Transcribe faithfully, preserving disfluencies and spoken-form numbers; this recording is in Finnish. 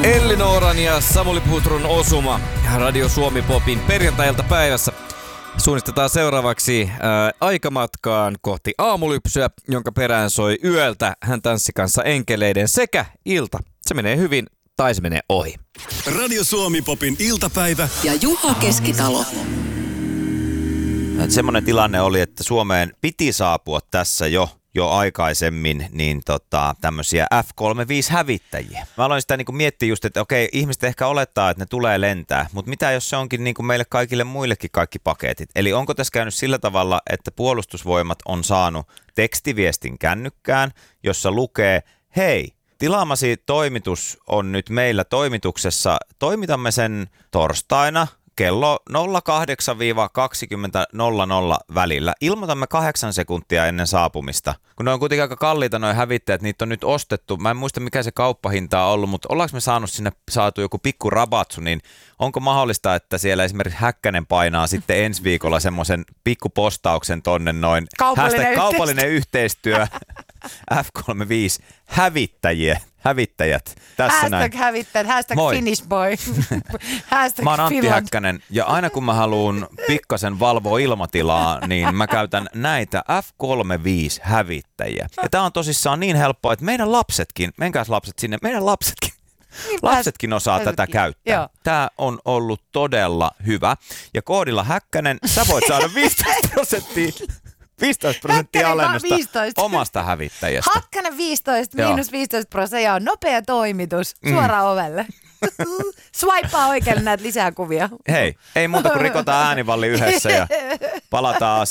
Elli Nooran ja Samuli Puutron osuma Radio Suomi Popin perjantai-iltapäivässä. Suunnistetaan seuraavaksi ää, aikamatkaan kohti aamulypsyä, jonka perään soi yöltä Hän tanssi kanssa enkeleiden sekä ilta. Se menee hyvin tai se menee ohi. Radio Suomi Popin iltapäivä ja Juha Keskitalo. Semmoinen tilanne oli, että Suomeen piti saapua tässä jo, jo aikaisemmin niin tota, tämmöisiä F kolmekymmentäviisi-hävittäjiä. Mä aloin sitä niin kuin miettiä just, että okei, ihmiset ehkä olettaa, että ne tulee lentää, mutta mitä jos se onkin niin kuin meille kaikille muillekin kaikki paketit? Eli onko tässä käynyt sillä tavalla, että puolustusvoimat on saanut tekstiviestin kännykkään, jossa lukee, hei, tilaamasi toimitus on nyt meillä toimituksessa, toimitamme sen torstaina kello nolla kahdeksan kaksikymmentä nolla nolla välillä. Ilmoitamme kahdeksan sekuntia ennen saapumista. Kun ne on kuitenkin aika kalliita noin hävittäjät, niitä on nyt ostettu. Mä en muista mikä se kauppahinta on ollut, mutta ollaanko me saanut sinne saatu joku pikku rabatsu, niin onko mahdollista, että siellä esimerkiksi Häkkänen painaa sitten ensi viikolla semmoisen pikkupostauksen tonne noin. Kaupallinen, Hashtag, yhteistyö. kaupallinen yhteistyö. F kolmekymmentäviisi hävittäjiä. Hävittäjät. Tässä Hashtag näin. hävittäjät, hashtag Moi. Finnish boy. Hashtag Mä oon Antti Finland. Häkkänen ja aina kun mä haluun pikkasen valvoa ilmatilaa, niin mä käytän näitä F kolmekymmentäviisi hävittäjiä. Ja tää on tosissaan niin helppoa, että meidän lapsetkin, menkääs lapset sinne, meidän lapsetkin, Niin lapsetkin osaa lapsetkin. tätä käyttää. Joo. Tää on ollut todella hyvä. Ja koodilla Häkkänen sä voit saada viisitoista prosenttia. viisitoista prosenttia Häkkänen vaan alennusta viisitoista. omasta hävittäjästä. Hakkanen viisitoista, Joo. miinus viisitoista prosenttia on nopea toimitus suoraan mm. ovelle. Swipea oikealle näitä lisää kuvia. Hei, ei muuta kuin rikotaan äänivalli yhdessä ja palataan